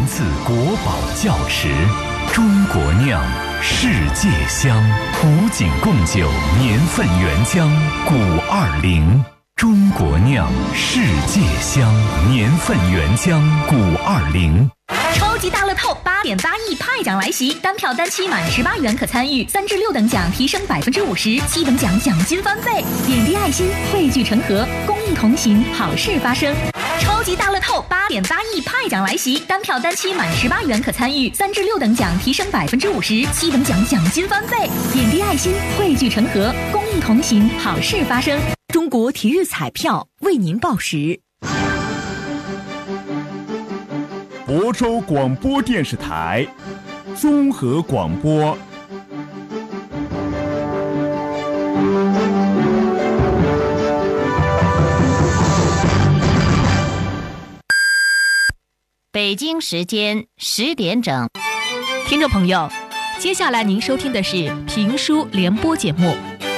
自国宝窖池，中国酿，世界香。古井贡酒年份原浆920，中国酿，世界香，年份原浆920。 超级大乐透8.8亿派奖来袭，单票单期满18元可参与，3至6等奖提升50%，7等奖奖金翻倍，点滴爱心，汇聚成河，公益同行，好事发生。超级大乐透8.8亿派奖来袭，单票单期满18元可参与，3至6等奖提升50%，7等奖奖金翻倍，点滴爱心，汇聚成河，公益同行，好事发生。 中国体育彩票为您报时。 亳州广播电视台综合广播。 北京时间10点整， 听众朋友，接下来您收听的是评书联播节目。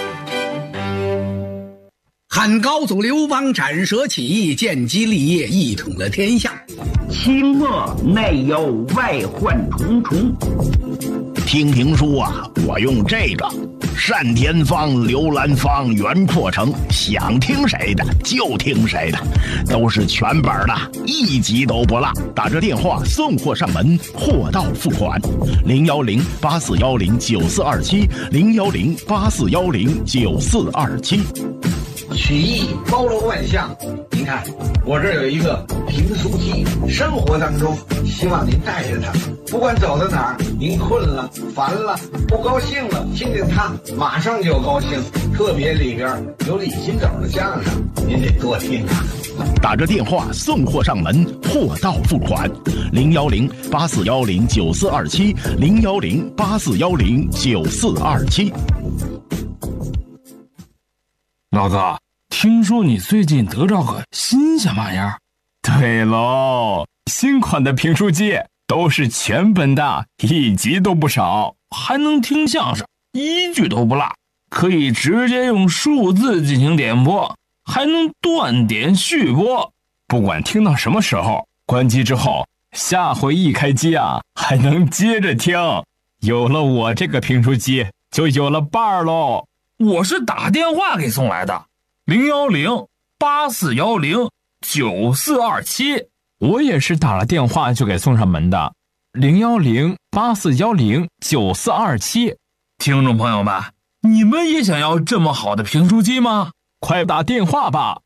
汉高祖刘邦斩蛇起义，建基立业，一统了天下。 清末内忧外患重重。 听评书啊，我用这个单田芳、刘兰芳、袁阔成，想听谁的就听谁的，都是全本的，一集都不落。打着电话送货上门，货到付款。01084109427，01084109427。 曲艺包罗万象，您看我这有一个评书机，生活当中希望您带着它，不管走到哪儿，您困了、烦了、不高兴了，听听它马上就高兴。特别里边有李金斗的相声，您得多听啊。 打着电话送货上门，货到付款。01084109427，01084109427。 老哥，听说你最近得着个新鲜玩意儿？ 对喽，新款的评书机都是全本的，一集都不少， 还能听相声，一句都不落，可以直接用数字进行点播，还能断点续播， 不管听到什么时候，关机之后下回一开机啊，还能接着听。有了我这个评书机，就有了伴儿喽。 我是打电话给送来的，01084109427。 我也是打了电话就给送上门的，01084109427。 听众朋友们，你们也想要这么好的评书机吗？ 快打电话吧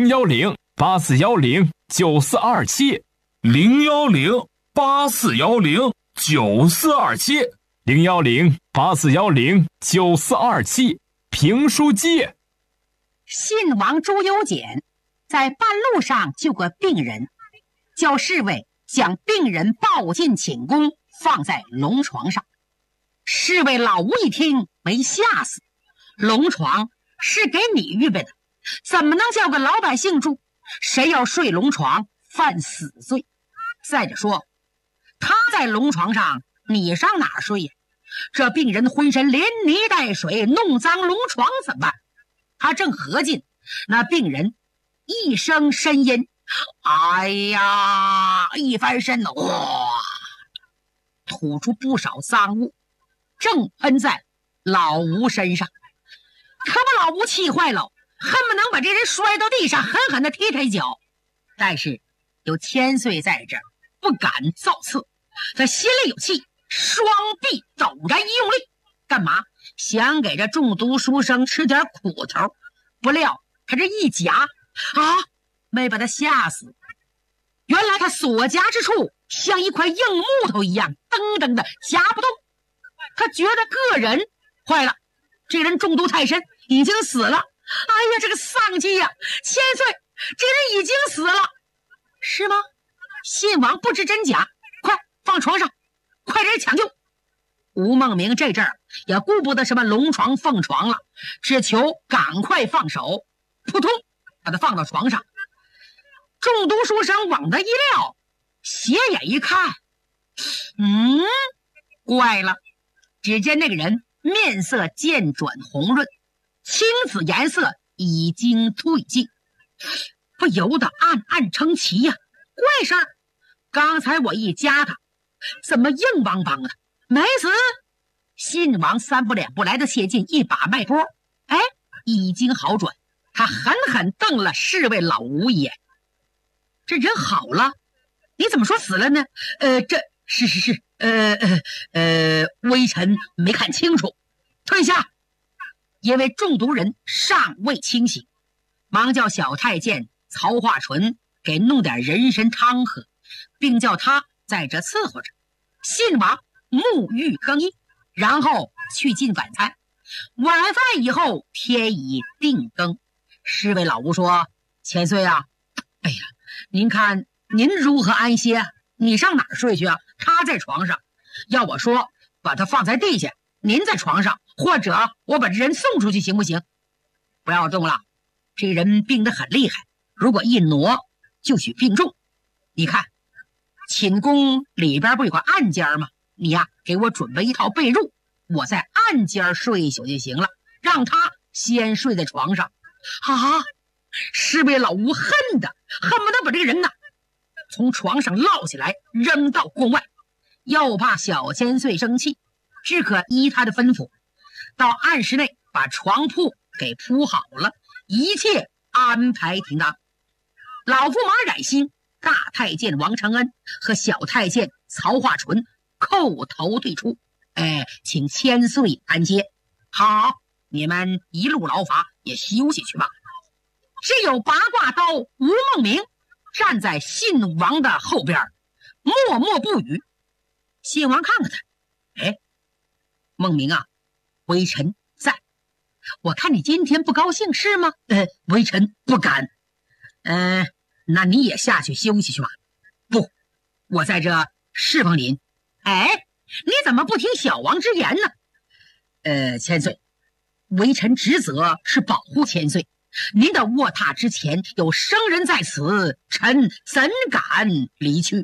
，01084109427，01084109427，评书机。 信王朱由检在半路上救个病人，叫侍卫将病人抱进寝宫，放在龙床上。侍卫老吴一听没吓死，龙床是给你预备的，怎么能叫个老百姓住？谁要睡龙床犯死罪。再者说，他在龙床上，你上哪儿睡呀？这病人浑身连泥带水，弄脏龙床怎么办？他正合计，那病人一声呻吟，哎呀，一翻身，哇，吐出不少脏物，正喷在老吴身上。可把老吴气坏了，恨不能把这人摔到地上，狠狠地踢他一脚。但是有千岁在这儿，不敢造次，他心里有气，双臂陡然一用力，干嘛？想给这中毒书生吃点苦头。不料他这一夹啊，没把他吓死。原来他所夹之处像一块硬木头一样，噔噔的夹不动。他觉得个人坏了，这人中毒太深，已经死了。哎呀，这个丧鸡呀！千岁，这人已经死了，是吗？信王不知真假，快放床上，快点抢救。吴孟明这阵儿也顾不得什么龙床凤床了，只求赶快放手，扑通把他放到床上。中毒书生往他一撂，斜眼一看，怪了，只见那个人面色渐转红润，青紫颜色已经褪尽，不由得暗暗称奇呀，怪事儿， 刚才我一夹他，怎么硬邦邦的？没死。信王三不两不来的切近，一把脉波，哎，已经好转。他狠狠瞪了侍卫老吴一眼。这人好了，你怎么说死了呢？这是微臣没看清楚。退下。因为中毒人尚未清醒，忙叫小太监曹化纯给弄点人参汤喝，并叫他在这伺候着。信王沐浴更衣，然后去进晚餐。晚饭以后，天已定更。侍卫老吴说：“千岁啊，哎呀，您看您如何安歇啊？你上哪儿睡去啊？他在床上。要我说，把他放在地下，您在床上，或者我把这人送出去，行不行？不要动了，这人病得很厉害，如果一挪，就许病重。你看，寝宫里边不有个暗间吗？你呀，给我准备一套被褥，我在暗间睡一宿就行了，让他先睡在床上。”啊！侍卫老吴恨不得把这个人呐从床上捞起来扔到宫外，又怕小千岁生气，只可依他的吩咐，到暗室内把床铺给铺好了，一切安排停当。老驸马冉兴、大太监王承恩和小太监曹化纯叩头对出，请千岁安歇。好，你们一路劳乏，也休息去吧。只有八卦刀吴孟明站在信王的后边，默默不语。信王看看他，孟明啊，微臣在。我看你今天不高兴是吗？微臣不敢。那你也下去休息去吧。不，我在这侍奉您。你怎么不听小王之言呢？千岁，微臣职责是保护千岁，您的卧榻之前有生人在此，臣怎敢离去？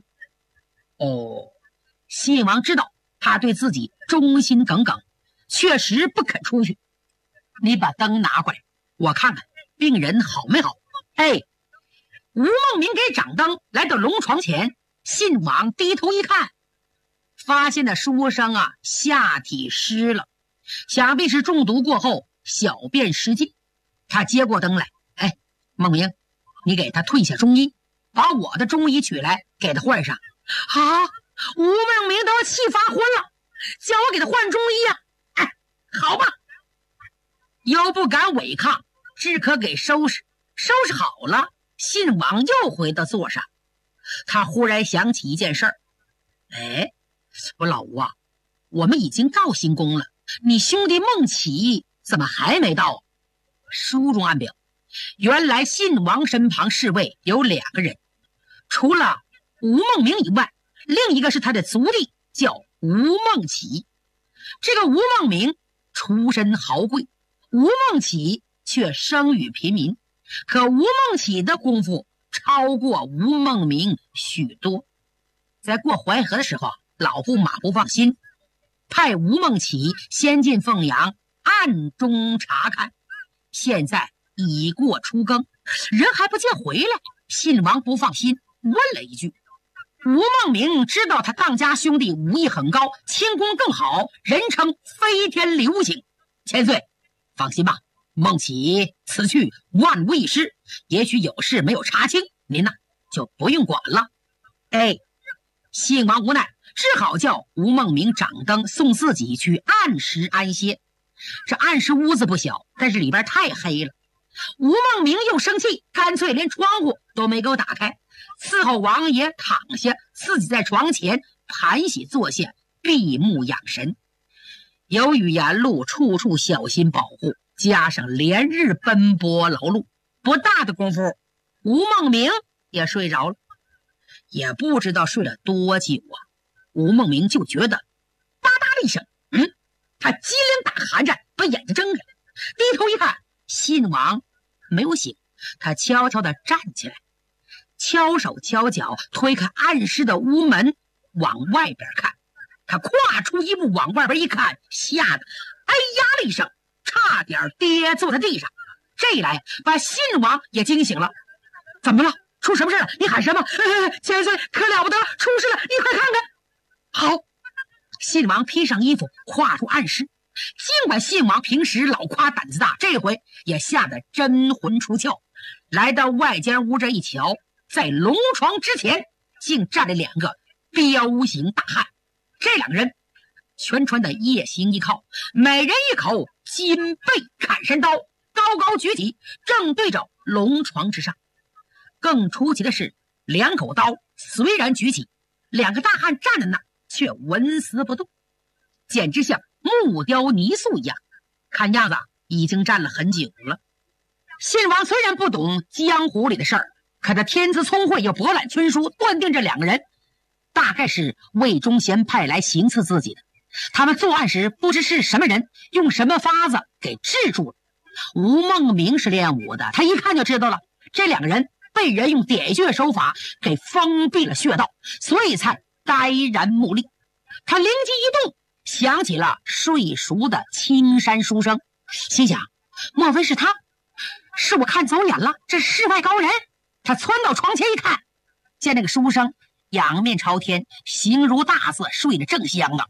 信王知道他对自己忠心耿耿，确实不肯出去。你把灯拿过来，我看看病人好没好。吴孟明给掌灯，来到龙床前，信王低头一看，发现那书生啊下体湿了，想必是中毒过后小便失禁。他接过灯来，孟明，你给他褪下中衣，把我的中衣取来给他换上。吴孟明都要气发昏了，叫我给他换中衣啊！好吧，又不敢违抗，只可给收拾。收拾好了，信王又回到座上。他忽然想起一件事儿，我老吴啊，我们已经到新宫了，你兄弟孟起怎么还没到？书中暗表，原来信王身旁侍卫有2个人，除了吴孟明以外，另一个是他的族弟，叫吴孟起。这个吴孟明出身豪贵，吴孟起却生于平民，可吴孟起的功夫超过吴孟明许多。在过淮河的时候，老驸马不放心，派吴孟起先进凤阳暗中查看。现在已过初更，人还不见回来，信王不放心，问了一句。吴孟明知道他当家兄弟武艺很高，轻功更好，人称飞天流星。千岁放心吧，孟起此去万无一失，也许有事没有查清，您呢就不用管了。信王无奈，只好叫吴孟明掌灯送自己去暗室安歇。这暗室屋子不小，但是里边太黑了。吴孟明又生气，干脆连窗户都没给我打开，伺候王爷躺下，自己在床前盘膝坐下，闭目养神。由于沿路处处小心保护，加上连日奔波劳碌，不大的功夫，吴孟明也睡着了。也不知道睡了多久啊，吴孟明就觉得哒哒的一声，他机灵打寒战，把眼睛睁开，低头一看，信王没有醒。他悄悄地站起来，敲手敲脚推开暗室的屋门，往外边看。他跨出一步往外边一看，吓得哎呀了一声，差点跌坐在地上。这一来把信王也惊醒了。怎么了？ 出什么事了？你喊什么？千岁可了不得了，出事了，你快看看。好，信王披上衣服，跨出暗室。尽管信王平时老夸胆子大，这回也吓得真魂出窍。来到外间屋这一瞧，在龙床之前竟站着两个彪形大汉。这两个人全穿的夜行衣靠，每人一口金背砍山刀，高高举起，正对着龙床之上。更出奇的是，两口刀虽然举起，两个大汉站在那却纹丝不动，简直像木雕泥塑一样，看样子已经站了很久了。信王虽然不懂江湖里的事儿，可他天资聪慧又博览群书，断定这两个人大概是魏忠贤派来行刺自己的。他们作案时不知是什么人用什么法子给制住了。吴孟明是练武的，他一看就知道了，这两个人被人用点穴手法给封闭了穴道，所以才呆然目立。他灵机一动，想起了睡熟的青山书生，心想莫非是他？是我看走眼了，这世外高人。他窜到床前一看，见那个书生仰面朝天，形如大字，睡得正香啊。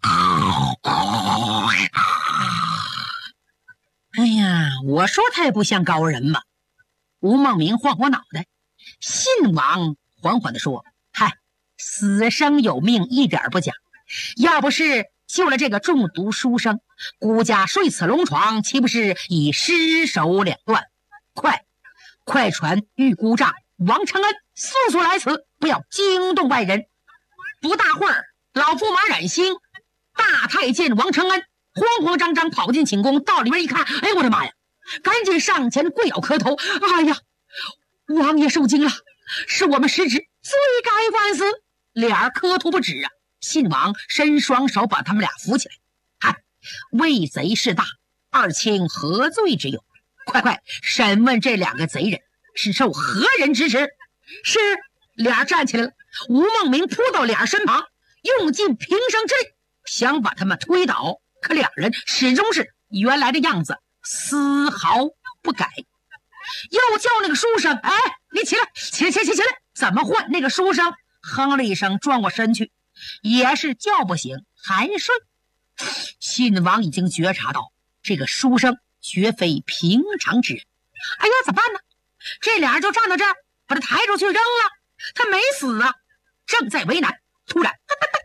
哎呀，我说他也不像高人嘛。吴孟明晃晃脑袋。信王缓缓地说：嗨，死生有命，一点不假。要不是救了这个中毒书生，孤家睡此龙床，岂不是已尸首两断？快传玉姑丈王承恩速速来此，不要惊动外人。不大会儿，老驸马冉兴、大太监王承恩慌慌张张跑进寝宫，到里面一看，哎，我的妈呀！赶紧上前跪倒磕头。哎呀，王爷受惊了，是我们失职，罪该万死。俩磕头不止啊！信王伸双手把他们俩扶起来。嗨，为贼事大，二卿何罪之有？快审问这两个贼人是受何人指使？是。俩站起来了。吴孟明扑到俩身旁，用尽平生之力想把他们推倒，可两人始终是原来的样子，丝毫不改。又叫那个书生，哎，你起来！怎么换？那个书生哼了一声，转过身去，也是叫不醒，还睡。信王已经觉察到这个书生绝非平常之人。哎呀，怎么办呢？这俩人就站到这儿，把他抬出去扔了，他没死啊！正在为难，突然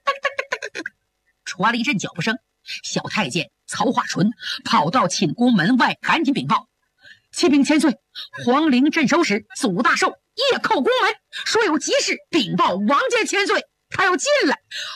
传了一阵脚步声。小太监曹化纯跑到寝宫门外，赶紧禀报：启禀千岁，皇陵镇守使祖大寿夜叩宫门，说有急事禀报王家千岁，他要进来。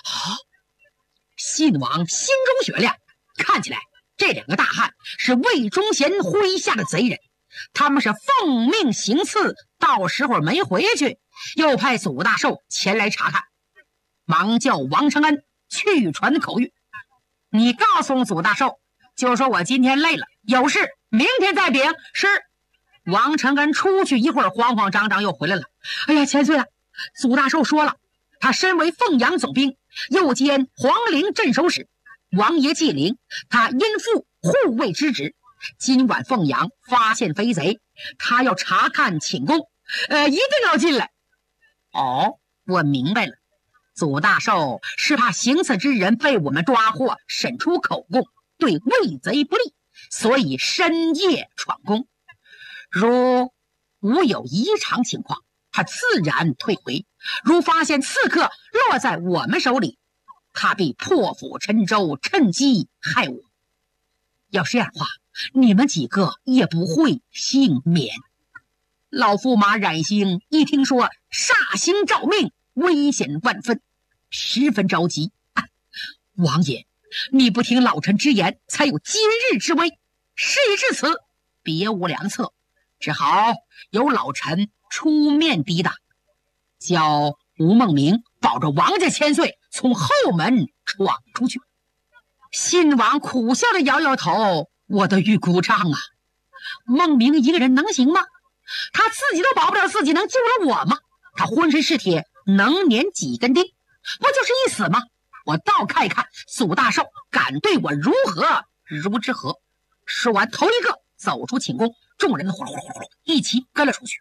信王心中雪亮，看起来这两个大汉是魏忠贤麾下的贼人，他们是奉命行刺，到时候没回去，又派祖大寿前来查看。忙叫王承恩去传口谕，你告诉祖大寿，就说我今天累了，有事明天再禀。是。王承恩出去一会儿，慌慌张张又回来了。哎呀，千岁啊，祖大寿说了，他身为凤阳总兵，又兼皇陵镇守使，王爷祭灵，他因负护卫之职。今晚凤阳发现飞贼，他要查看寝宫，一定要进来。哦，我明白了，祖大寿是怕行刺之人被我们抓获，审出口供，对魏贼不利，所以深夜闯宫。如无有异常情况，他自然退回；如发现刺客落在我们手里，他必破釜沉舟，趁机害我。要是这样的话，你们几个也不会幸免。老驸马冉兴一听说煞星照命，危险万分，十分着急。王爷，你不听老臣之言，才有今日之危。事已至此，别无良策，只好由老臣出面抵挡，叫吴孟明保着王家千岁从后门闯出去。信王苦笑着摇摇头，我的玉姑丈啊，孟明一个人能行吗？他自己都保不了自己，能救了我吗？他浑身是铁，能粘几根钉？不就是一死吗？我倒看一看祖大寿敢对我如之何。说完头一个走出寝宫，众人呼噜呼噜呼噜一起跟了出去。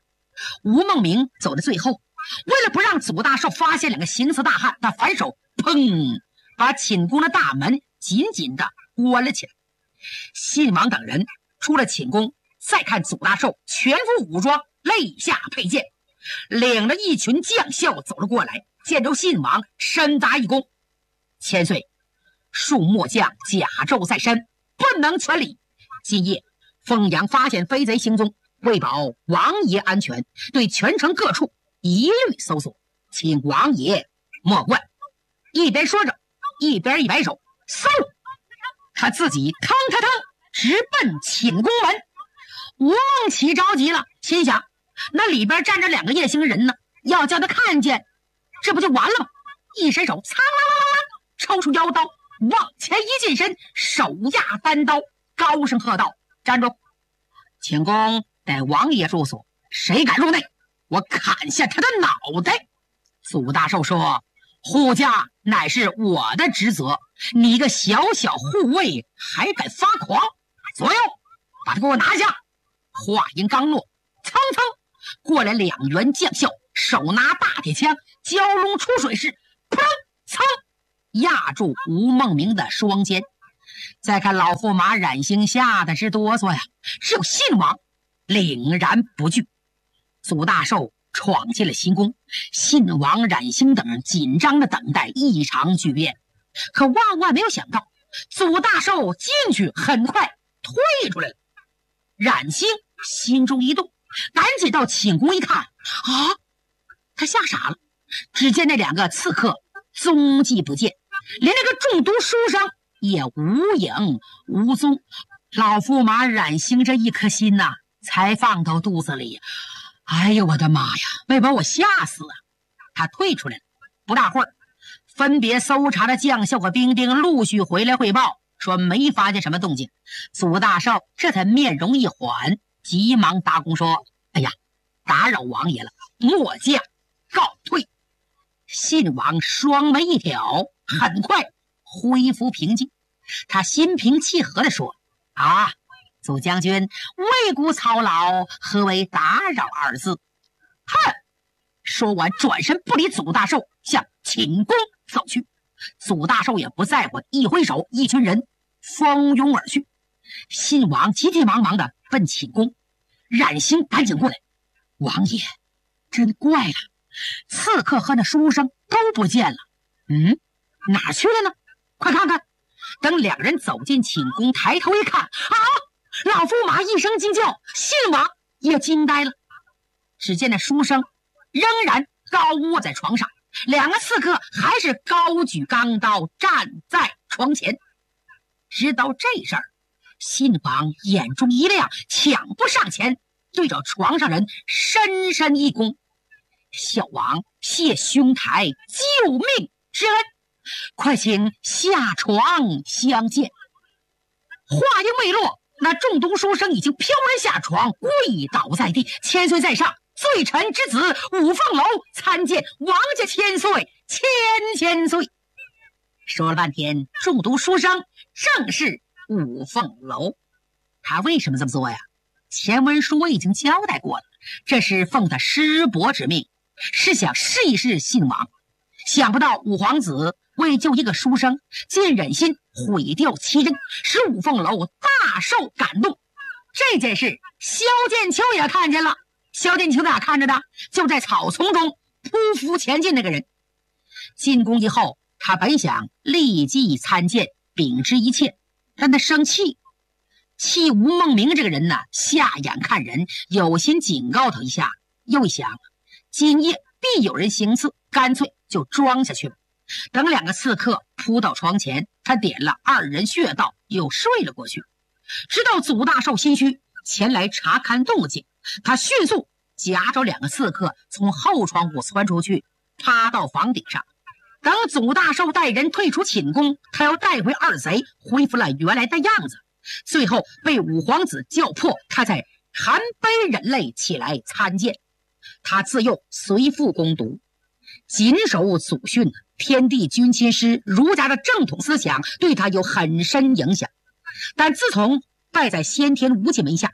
吴孟明走在最后，为了不让祖大寿发现两个行刺大汉，他反手砰把寝宫的大门紧紧地关了起来。信王等人出了寝宫，再看祖大寿全副武装，肋下佩剑，领着一群将校走了过来，见着信王深砸一躬：“千岁，恕末将甲胄在身，不能全礼。今夜凤阳发现飞贼行踪，为保王爷安全，对全城各处一律搜索，请王爷莫怪。”一边说着，一边一摆手，嗖，他自己腾腾腾直奔寝宫门。吴孟起着急了，心想那里边站着两个夜行人呢，要叫他看见，这不就完了吗？一伸手，苍啷啷啷啷，抽出腰刀，往前一近身，手压单刀，高声喝道：“站住！寝宫待王爷住所，谁敢入内，我砍下他的脑袋！”祖大寿说：“护驾乃是我的职责，你一个小小护卫还敢发狂？左右，把他给我拿下！”话音刚落，蹭蹭过来两员将校，手拿大铁枪，蛟龙出水时，砰噌压住吴孟明的双肩。再看老驸马冉兴吓得直哆嗦呀，只有信王凛然不惧。祖大寿闯进了行宫，信王、冉兴等人紧张的等待一场巨变。可万万没有想到，祖大寿进去很快退出来了。冉兴心中一动，赶紧到寝宫一看，啊，他吓傻了。只见那两个刺客踪迹不见，连那个中毒书生也无影无踪。老驸马冉兴这一颗心呐，才放到肚子里。哎呦我的妈呀，没把我吓死啊！他退出来了。不大会儿，分别搜查的将校和兵丁陆续回来汇报，说没发现什么动静。祖大寿这才面容一缓，急忙答躬说：“哎呀，打扰王爷了，末将告退。”信王双眉一挑，很快恢复平静。他心平气和地说：“啊，祖将军为孤操劳，何为打扰二字？”哼！说完转身不理祖大寿，向寝宫走去。祖大寿也不在乎，一挥手，一群人蜂拥而去。信王急急忙忙地奔寝宫，冉兴赶紧过来：“王爷，真怪了，刺客和那书生都不见了。哪去了呢？快看看！”等两人走进寝宫，抬头一看，啊！老驸马一声惊叫，信王也惊呆了。只见那书生仍然高卧在床上，两个刺客还是高举钢刀站在床前。知道这事儿，信王眼中一亮，抢步上前，对着床上人深深一躬：“小王谢兄台救命之恩，快请下床相见。”话音未落，那中毒书生已经飘然下床，跪倒在地：“千岁在上，罪臣之子五凤楼参见王家千岁，千岁。”说了半天，中毒书生正是五凤楼。他为什么这么做呀？前文书我已经交代过了，这是奉他师伯之命，是想试一试信王。想不到五皇子为救一个书生，竟忍心毁掉其人，使五凤楼大受感动。这件事萧剑秋也看见了。萧剑秋哪看着的？就在草丛中匍匐前进那个人。进宫以后，他本想立即参见，禀知一切，但他生气吴孟明这个人呢，下眼看人，有心警告他一下，又一想今夜必有人行刺，干脆就装下去了。等两个刺客扑到床前，他点了二人穴道，又睡了过去。直到祖大寿心虚，前来查看动静，他迅速夹着两个刺客从后窗户窜出去，趴到房顶上。等祖大寿带人退出寝宫，他要带回二贼，恢复了原来的样子。最后被五皇子叫破，他才含悲忍泪起来参见。他自幼随父攻读，谨守祖训，天地君亲师，儒家的正统思想对他有很深影响。但自从拜在先天无极门下，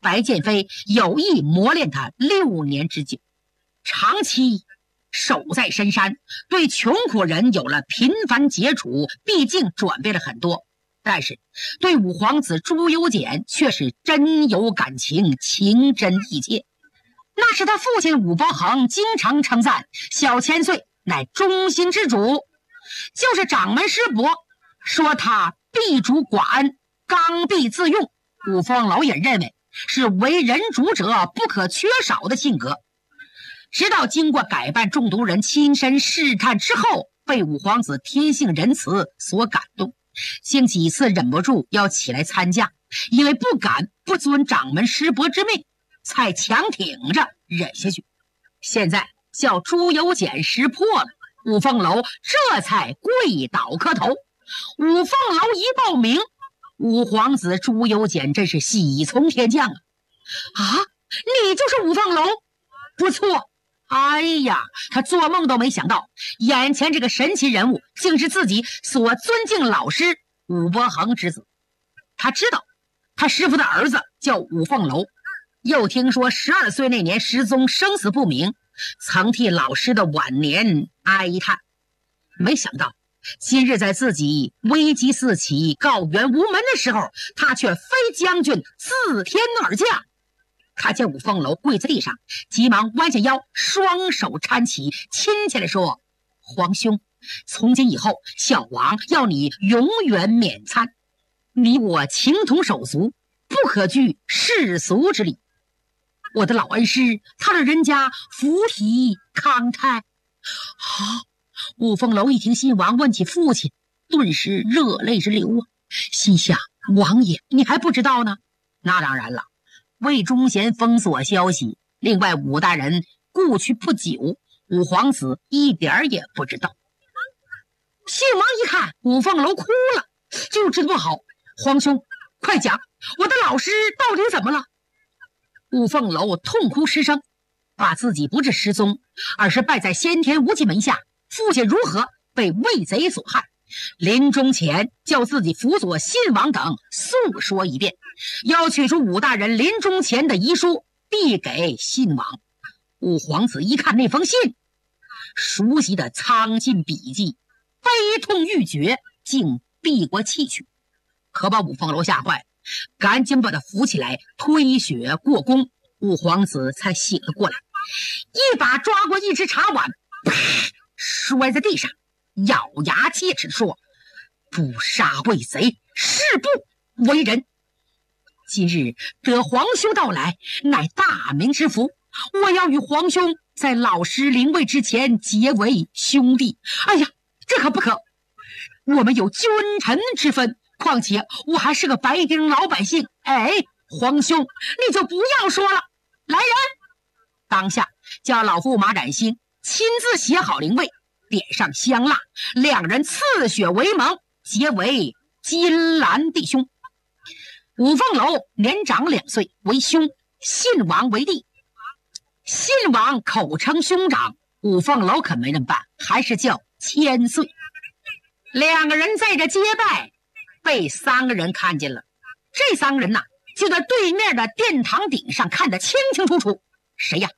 白剑飞有意磨练他6年之久，长期守在深山，对穷苦人有了频繁接触，毕竟转变了很多。但是对五皇子朱由检却是真有感情，情真意切。那是他父亲武伯衡经常称赞小千岁乃忠心之主，就是掌门师伯说他必主寡恩，刚愎自用，五凤楼也认为是为人主者不可缺少的性格。直到经过改办中毒人亲身试探之后，被五皇子天性仁慈所感动，竟几次忍不住要起来参加，因为不敢不遵掌门师伯之命，才强挺着忍下去。现在叫朱由检识破了，五凤楼这才跪倒磕头。五凤楼一报名，五皇子朱由检真是喜从天降啊！你就是五凤楼？不错。哎呀，他做梦都没想到，眼前这个神奇人物竟是自己所尊敬老师武伯衡之子。他知道他师父的儿子叫武凤楼，又听说12岁那年失踪，生死不明，曾替老师的晚年哀叹。没想到今日在自己危机四起、告援无门的时候，他却飞将军自天而降。他见五凤楼跪在地上，急忙弯下腰，双手搀起，亲切地说：皇兄，从今以后小王要你永远免参，你我情同手足，不可惧世俗之礼。我的老恩师，他的人家福体慷慨。五凤楼一听信王问起父亲，顿时热泪直流啊，心想：王爷你还不知道呢？那当然了，魏忠贤封锁消息，另外武大人故去不久，五皇子一点也不知道。信王一看五凤楼哭了，就知道不好。皇兄，快讲，我的老师到底怎么了？五凤楼痛哭失声，把自己不是失踪，而是败在先天无极门下，父亲如何被魏贼所害，临终前叫自己辅佐信王等诉说一遍，要取出武大人临终前的遗书递给信王。五皇子一看那封信，熟悉的苍劲笔迹，悲痛欲绝，竟避过气去，可把五凤楼吓坏，赶紧把他扶起来，推雪过宫。五皇子才醒了过来，一把抓过一只茶碗，摔在地上，咬牙切齿地说：不杀魏贼，誓不为人。今日得皇兄到来，乃大明之福，我要与皇兄在老师临位之前结为兄弟。哎呀，这可不可，我们有君臣之分，况且我还是个白丁老百姓。皇兄你就不要说了。来人，当下叫老驸马冉兴亲自写好灵位，点上香蜡，两人刺血为盟，结为金兰弟兄。五凤楼年长2岁，为兄，信王为弟。信王口称兄长，五凤楼可没人办，还是叫千岁。两个人在这接拜，被3个人看见了。这3个人呐，就在对面的殿堂顶上看得清清楚楚。谁呀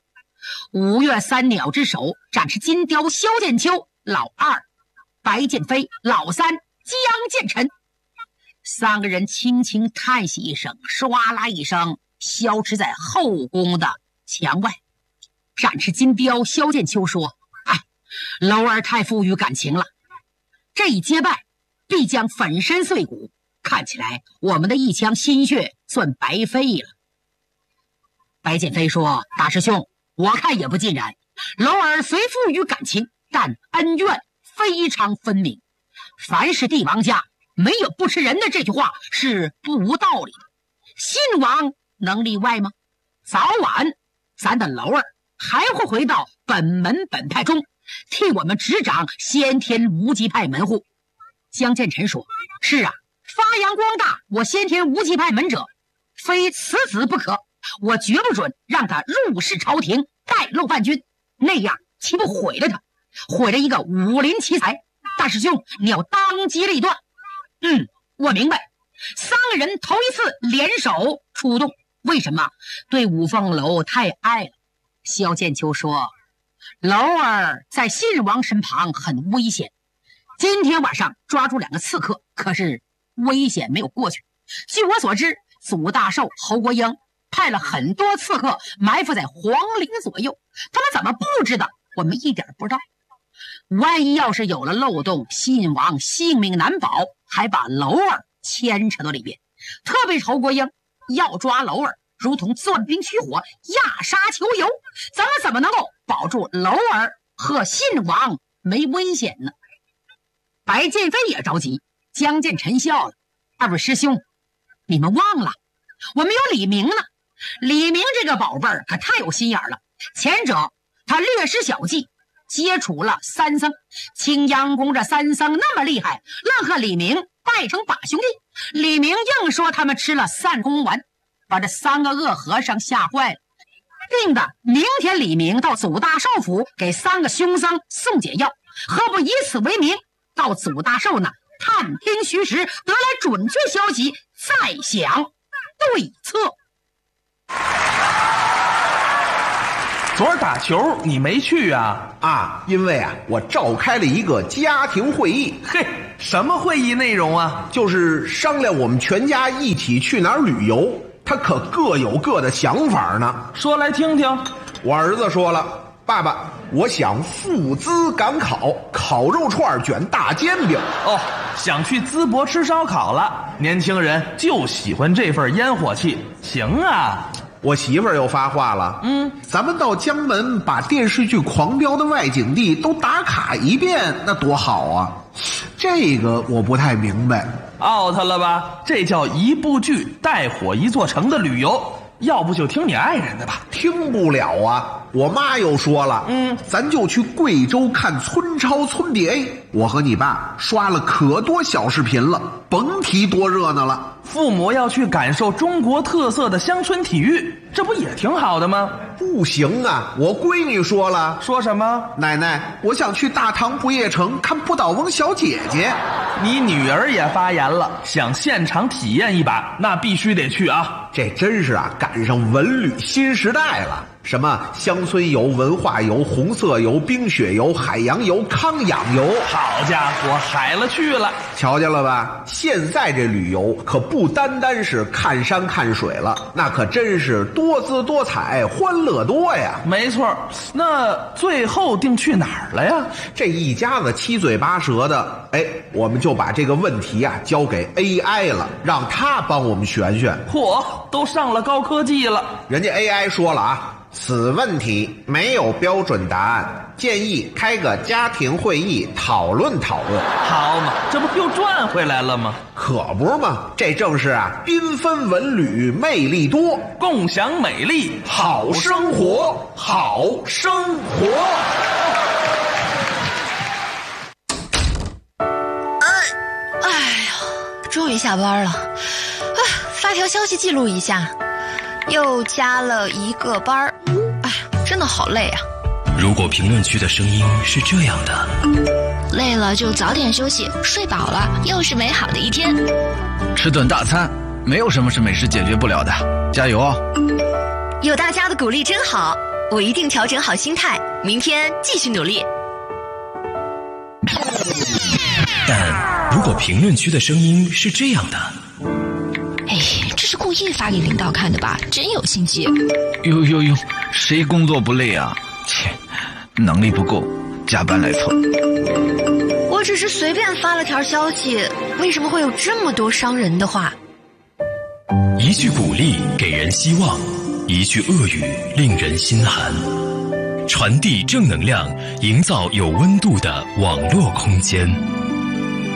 ？5岳3鸟之首，展翅金雕萧剑秋，老2白剑飞，老3江建成。3个人轻轻叹息一声，唰啦一声消失在后宫的墙外。展翅金雕萧剑秋说：楼儿太富于感情了，这一结拜必将粉身碎骨，看起来我们的一腔心血算白费了。白剑飞说：大师兄，我看也不尽然，楼儿虽富于感情，但恩怨非常分明，凡是帝王家没有不吃人的这句话是不无道理的。信王能例外吗？早晚咱的楼儿还会回到本门本派中，替我们执掌先天无极派门户。江建成说：是啊，发扬光大我先天无极派门者，非此子不可，我绝不准让他入仕朝廷，带漏叛军，那样岂不毁了他，毁了一个武林奇才。大师兄，你要当机立断。我明白。3个人头一次联手出动， 为什么？对五凤楼太爱了。萧剑秋说，楼儿在信王身旁很危险，今天晚上抓住2个刺客，可是危险没有过去。据我所知，祖大寿、侯国英派了很多刺客埋伏在皇陵左右，他们怎么布置的，我们一点不知道。万一要是有了漏洞，信王性命难保，还把楼儿牵扯到里边。特别是侯国英要抓楼儿，如同钻冰取火，压沙求油，咱们怎么能够保住楼儿和信王没危险呢？白剑飞也着急，江建臣笑了，二位师兄，你们忘了我们有李明呢。李明这个宝贝儿可太有心眼了，前者他略施小计，接触了3僧，青阳宫这3僧那么厉害，愣和李明拜成把兄弟。李明硬说他们吃了散功丸，把这3个恶和尚吓坏了，定的明天李明到祖大寿府给3个凶僧送解药，何不以此为名，到祖大寿那探听虚实，得来准确消息，再想对策。 昨儿打球你没去啊？ 啊，因为我召开了一个家庭会议。 嘿，什么会议内容啊？ 就是商量我们全家一起去哪儿旅游，他可各有各的想法呢。 说来听听。 我儿子说了，爸爸，我想赴淄赶考，烤肉串卷大煎饼。 哦，想去淄博吃烧烤了。年轻人就喜欢这份烟火气。行啊。 我媳妇儿又发话了，咱们到江门把电视剧《狂飙》的外景地都打卡一遍，那多好啊！这个我不太明白。 out 了吧？这叫一部剧带火一座城的旅游。要不就听你爱人的吧。 听不了啊！我妈又说了，咱就去贵州看村超村别。我和你爸刷了可多小视频了，甭提多热闹了。 父母要去感受中国特色的乡村体育，这不也挺好的吗？ 不行啊，我闺女说了。 说什么？ 奶奶，我想去大唐不夜城看不倒翁小姐姐。 你女儿也发言了，想现场体验一把，那必须得去啊。 这真是赶上文旅新时代了。什么乡村游、文化游、红色游、冰雪游、海洋游、康养游， 好家伙，海了去了！ 瞧见了吧？现在这旅游可不单单是看山看水了，那可真是多姿多彩、欢乐多呀！ 没错，那最后定去哪儿了呀？ 这一家子七嘴八舌的，我们就把这个问题交给 AI 了，让他帮我们选选。 嚯，都上了高科技了！ 人家 AI 说了此问题没有标准答案，建议开个家庭会议讨论讨论。 好嘛，这不又赚回来了吗？ 可不是嘛，这正是缤纷文旅魅力多， 共享美丽好生活，好生活。 哎呀，终于下班了，发条消息记录一下。又加了1个班，真的好累啊！ 如果评论区的声音是这样的， 累了就早点休息，睡饱了又是美好的一天。 吃顿大餐，没有什么是美食解决不了的，加油哦！ 有大家的鼓励真好，我一定调整好心态，明天继续努力。 但如果评论区的声音是这样的， 这是故意发给领导看的吧？真有心机！ 哟，谁工作不累啊？切，能力不够，加班来凑。 我只是随便发了条消息，为什么会有这么多伤人的话？ 一句鼓励给人希望，一句恶语令人心寒。传递正能量，营造有温度的网络空间。